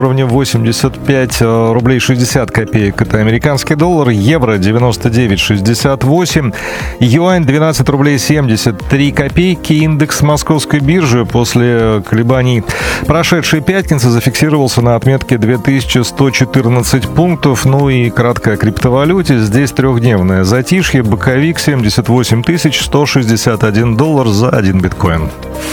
уровне 85 рублей 60 копеек. Это американский доллар. Евро 99,68. Юань 12 рублей 73 копейки. Индекс московской биржи после колебаний прошедшей пятницы зафиксировался на отметке 2114 пунктов. Ну и кратко о криптовалюте. Здесь трехдневное затишье. Боковик 78 161 доллар за 1 биткоин.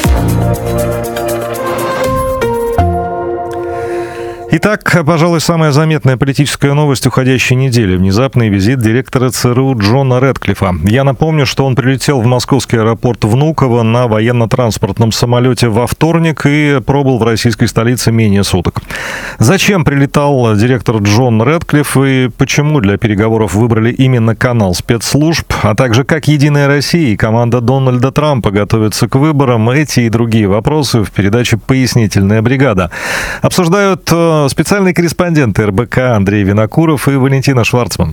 Итак, пожалуй, самая заметная политическая новость уходящей недели. Внезапный визит директора ЦРУ Джона Рэдклиффа. Я напомню, что он прилетел в московский аэропорт Внуково на военно-транспортном самолете во вторник и пробыл в российской столице менее суток. Зачем прилетал директор Джон Рэдклифф и почему для переговоров выбрали именно канал спецслужб, а также как «Единая Россия» и команда Дональда Трампа готовятся к выборам, эти и другие вопросы в передаче «Пояснительная бригада». Обсуждают специальные корреспонденты РБК Андрей Винокуров и Валентина Шварцман.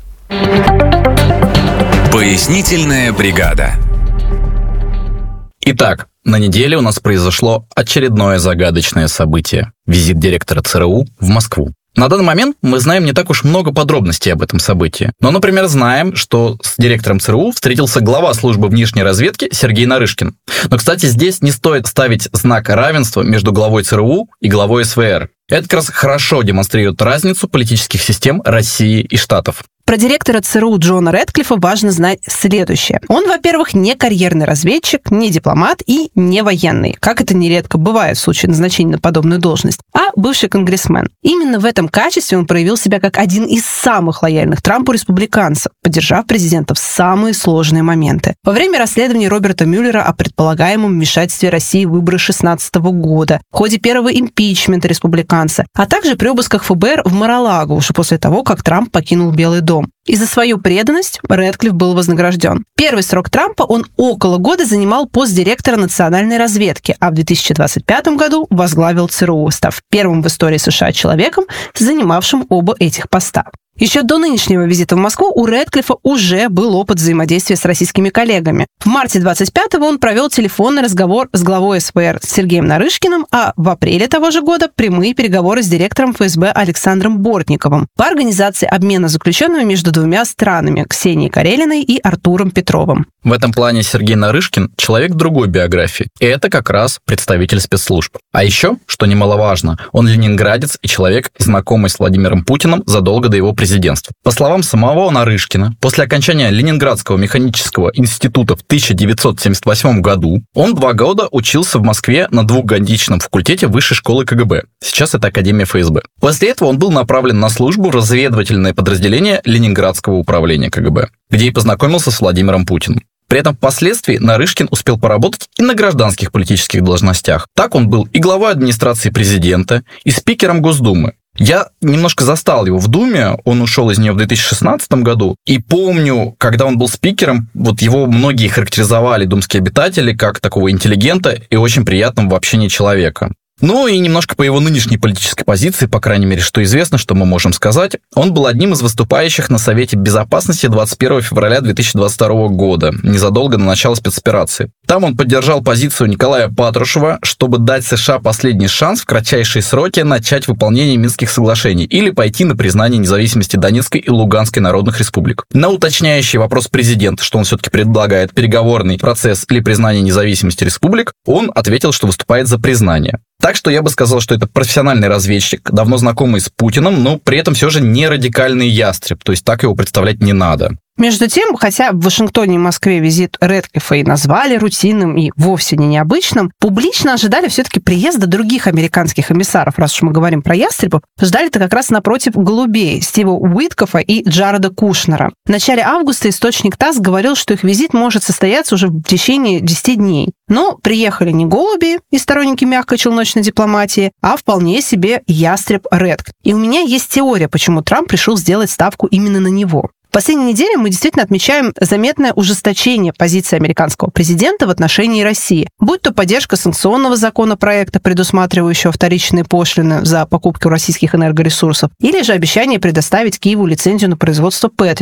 Пояснительная бригада. Итак, на неделе у нас произошло очередное загадочное событие – визит директора ЦРУ в Москву. На данный момент мы знаем не так уж много подробностей об этом событии. Но, например, знаем, что с директором ЦРУ встретился глава службы внешней разведки Сергей Нарышкин. Но, кстати, здесь не стоит ставить знак равенства между главой ЦРУ и главой СВР. Это как раз хорошо демонстрирует разницу политических систем России и Штатов. Про директора ЦРУ Джона Рэдклиффа важно знать следующее. Он, во-первых, не карьерный разведчик, не дипломат и не военный, как это нередко бывает в случае назначения на подобную должность, а бывший конгрессмен. Именно в этом качестве он проявил себя как один из самых лояльных Трампу республиканцев, поддержав президента в самые сложные моменты. Во время расследования Роберта Мюллера о предполагаемом вмешательстве России в выборы 2016 года, в ходе первого импичмента республиканца, а также при обысках ФБР в Мар-а-Лаго уже после того, как Трамп покинул Белый дом. И за свою преданность Рэдклифф был вознагражден. Первый срок Трампа он около года занимал пост директора национальной разведки, а в 2025 году возглавил ЦРУ, став первым в истории США человеком, занимавшим оба этих поста. Еще до нынешнего визита в Москву у Рэдклиффа уже был опыт взаимодействия с российскими коллегами. В марте 25-го он провел телефонный разговор с главой СВР Сергеем Нарышкиным, а в апреле того же года прямые переговоры с директором ФСБ Александром Бортниковым по организации обмена заключенными между двумя странами – Ксенией Карелиной и Артуром Петровым. В этом плане Сергей Нарышкин – человек другой биографии. И это как раз представитель спецслужб. А еще, что немаловажно, он ленинградец и человек, знакомый с Владимиром Путиным задолго до его президентства. По словам самого Нарышкина, после окончания Ленинградского механического института в 1978 году он 2 года учился в Москве на двухгодичном факультете Высшей школы КГБ. Сейчас это Академия ФСБ. После этого он был направлен на службу в разведывательное подразделение Ленинградского управления КГБ, где и познакомился с Владимиром Путиным. При этом впоследствии Нарышкин успел поработать и на гражданских политических должностях. Так он был и главой администрации президента, и спикером Госдумы. Я немножко застал его в Думе, он ушел из нее в 2016 году, и помню, когда он был спикером, вот его многие характеризовали, думские обитатели, как такого интеллигента и очень приятного в общении человека. Ну и немножко по его нынешней политической позиции, по крайней мере, что известно, что мы можем сказать, он был одним из выступающих на Совете Безопасности 21 февраля 2022 года, незадолго до начала спецоперации. Там он поддержал позицию Николая Патрушева, чтобы дать США последний шанс в кратчайшие сроки начать выполнение Минских соглашений или пойти на признание независимости Донецкой и Луганской народных республик. На уточняющий вопрос президента, что он все-таки предлагает переговорный процесс или признание независимости республик, он ответил, что выступает за признание. Так что я бы сказал, что это профессиональный разведчик, давно знакомый с Путиным, но при этом все же не радикальный ястреб, то есть так его представлять не надо. Между тем, хотя в Вашингтоне и Москве визит Рэдклиффа и назвали рутинным и вовсе не необычным, публично ожидали все-таки приезда других американских эмиссаров, раз уж мы говорим про ястребов, ждали-то как раз напротив голубей Стива Уиткофа и Джареда Кушнера. В начале августа источник ТАСС говорил, что их визит может состояться уже в течение 10 дней. Но приехали не голуби и сторонники мягкой челночной дипломатии, а вполне себе ястреб Рэдклифф. И у меня есть теория, почему Трамп решил сделать ставку именно на него. В последние недели мы действительно отмечаем заметное ужесточение позиции американского президента в отношении России, будь то поддержка санкционного законопроекта, предусматривающего вторичные пошлины за покупку российских энергоресурсов, или же обещание предоставить Киеву лицензию на производство Patriot.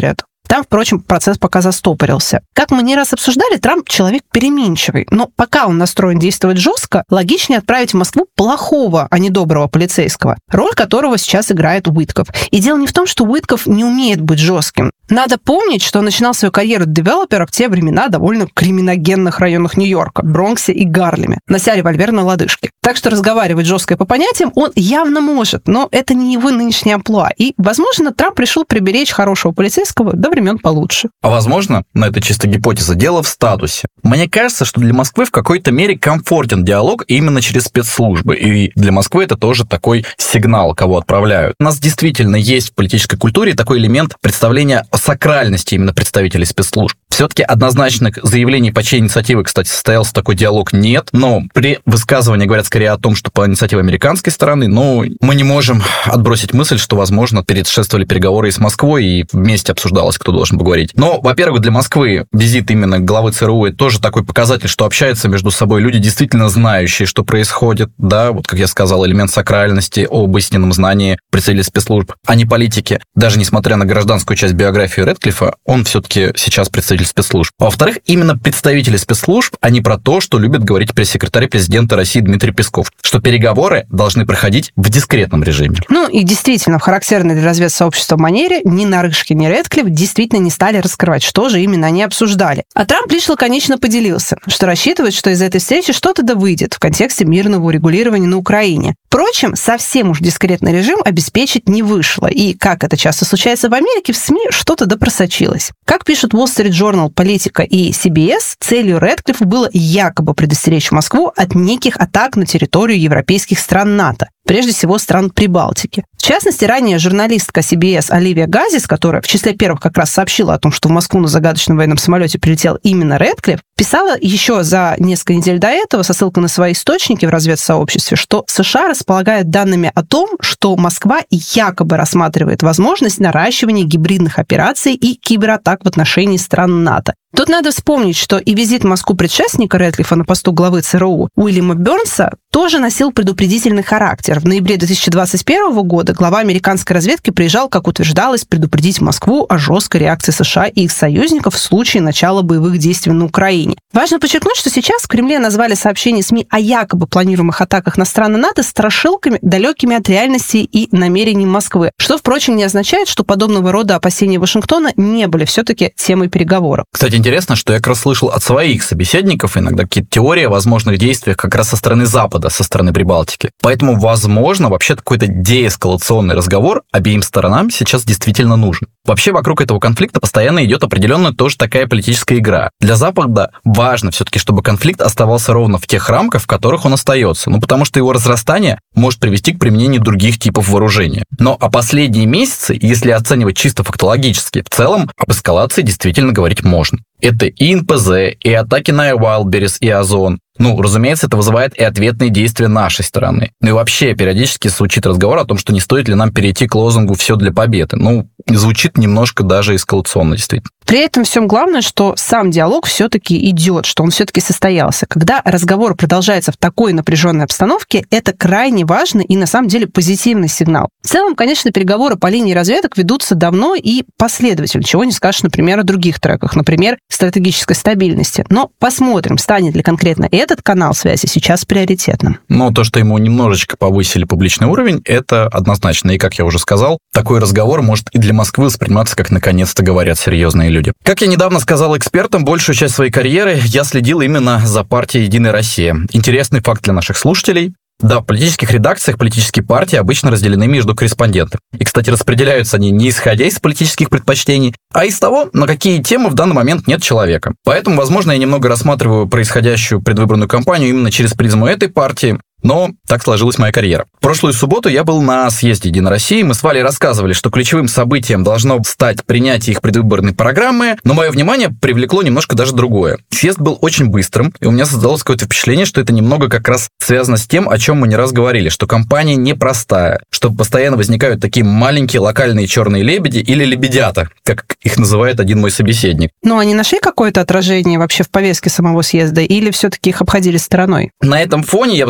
Там, впрочем, процесс пока застопорился. Как мы не раз обсуждали, Трамп человек переменчивый, но пока он настроен действовать жестко, логичнее отправить в Москву плохого, а не доброго полицейского, роль которого сейчас играет Уитков. И дело не в том, что Уитков не умеет быть жестким. Надо помнить, что он начинал свою карьеру девелопера в те времена довольно криминогенных районах Нью-Йорка, Бронксе и Гарлеме, нося револьвер на лодыжке. Так что разговаривать жестко по понятиям он явно может, но это не его нынешний амплуа. И, возможно, Трамп решил приберечь хорошего полицейского до времен получше. А возможно, на это чисто гипотеза, дело в статусе. Мне кажется, что для Москвы в какой-то мере комфортен диалог именно через спецслужбы. И для Москвы это тоже такой сигнал, кого отправляют. У нас действительно есть в политической культуре такой элемент представления о сакральности именно представителей спецслужб. Все-таки однозначных заявлений по чьей инициативе, кстати, состоялся такой диалог, нет. Но при высказывании говорят скорее о том, что по инициативе американской стороны, но мы не можем отбросить мысль, что, возможно, предшествовали переговоры и с Москвой, и вместе обсуждалось, кто должен поговорить. Но, во-первых, для Москвы визит именно главы ЦРУ это тоже такой показатель, что общаются между собой люди, действительно знающие, что происходит, да, вот, как я сказал, элемент сакральности, об истинном знании представителей спецслужб, а не политики. Даже несмотря на гражданскую часть биографии Рэдклиффа, он все-таки сейчас представитель спецслужб. А во-вторых, именно представители спецслужб, а не про то, что любит говорить пресс-секретарь президента России Дмитрий Песков, что переговоры должны проходить в дискретном режиме. Ну и действительно, в характерной для разведсообщества манере ни Нарышкин, ни Рэдклифф действительно не стали раскрывать, что же именно они обсуждали. А Трамп лишь лаконично поделился, что рассчитывает, что из этой встречи что-то да выйдет в контексте мирного урегулирования на Украине. Впрочем, совсем уж дискретный режим обеспечить не вышло, и, как это часто случается в Америке, в СМИ что-то да просочилось. Как пишут Wall Street Journal, Политика и CBS, целью Рэдклиффа было якобы предостеречь Москву от неких атак на территорию европейских стран НАТО, прежде всего стран Прибалтики. В частности, ранее журналистка CBS Оливия Газис, которая в числе первых как раз сообщила о том, что в Москву на загадочном военном самолете прилетел именно Рэдклифф, писала еще за несколько недель до этого, со ссылкой на свои источники в разведсообществе, что США располагают данными о том, что Москва якобы рассматривает возможность наращивания гибридных операций и кибератак в отношении стран НАТО. Тут надо вспомнить, что и визит в Москву предшественника Рэдклиффа на посту главы ЦРУ Уильяма Бернса тоже носил предупредительный характер. В ноябре 2021 года глава американской разведки приезжал, как утверждалось, предупредить Москву о жесткой реакции США и их союзников в случае начала боевых действий на Украине. Важно подчеркнуть, что сейчас в Кремле назвали сообщения СМИ о якобы планируемых атаках на страны НАТО страшилками, далекими от реальности и намерений Москвы, что, впрочем, не означает, что подобного рода опасения Вашингтона не были все-таки темой переговоров. Кстати, интересно, что я как раз слышал от своих собеседников иногда какие-то теории о возможных действиях как раз со стороны Запада, со стороны Прибалтики. Поэтому, возможно, вообще какой-то деэскалационный разговор обеим сторонам сейчас действительно нужен. Вообще, вокруг этого конфликта постоянно идет определенная тоже такая политическая игра. Для Запада важно все-таки, чтобы конфликт оставался ровно в тех рамках, в которых он остается. Ну, потому что его разрастание может привести к применению других типов вооружения. Но а последние месяцы, если оценивать чисто фактологически, в целом об эскалации действительно говорить можно. Это и НПЗ, и атаки на Wildberries и Озон. Ну, разумеется, это вызывает и ответные действия нашей стороны. Ну и вообще, периодически звучит разговор о том, что не стоит ли нам перейти к лозунгу «все для победы». Ну, звучит немножко даже эскалационно, действительно. При этом всем главное, что сам диалог все-таки идет, что он все-таки состоялся. Когда разговор продолжается в такой напряженной обстановке, это крайне важный и, на самом деле, позитивный сигнал. В целом, конечно, переговоры по линии разведок ведутся давно и последовательно, чего не скажешь, например, о других треках, например, стратегической стабильности. Но посмотрим, станет ли конкретно этот канал связи сейчас приоритетным. Но то, что ему немножечко повысили публичный уровень, это однозначно. И, как я уже сказал, такой разговор может и для Москвы восприниматься, как наконец-то говорят серьезные люди. Как я недавно сказал экспертам, большую часть своей карьеры я следил именно за партией «Единая Россия». Интересный факт для наших слушателей. Да, в политических редакциях политические партии обычно разделены между корреспондентами. И, кстати, распределяются они не исходя из политических предпочтений, а из того, на какие темы в данный момент нет человека. Поэтому, возможно, я немного рассматриваю происходящую предвыборную кампанию именно через призму этой партии, но так сложилась моя карьера. В прошлую субботу я был на съезде «Единой России». Мы с Валей рассказывали, что ключевым событием должно стать принятие их предвыборной программы, но мое внимание привлекло немножко даже другое. Съезд был очень быстрым, и у меня создалось какое-то впечатление, что это немного как раз связано с тем, о чем мы не раз говорили, что кампания непростая, что постоянно возникают такие маленькие локальные черные лебеди или лебедята, как их называет один мой собеседник. Но они нашли какое-то отражение вообще в повестке самого съезда или все-таки их обходили стороной? На этом фоне я бы сказал так,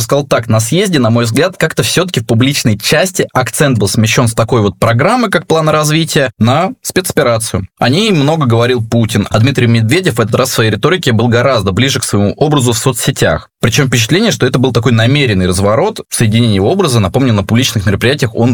так, на съезде, на мой взгляд, как-то все-таки в публичной части акцент был смещен с такой вот программы, как план развития, на спецоперацию. О ней много говорил Путин, а Дмитрий Медведев в этот раз в своей риторике был гораздо ближе к своему образу в соцсетях. Причем впечатление, что это был такой намеренный разворот, соединение образа. Напомню, на публичных мероприятиях он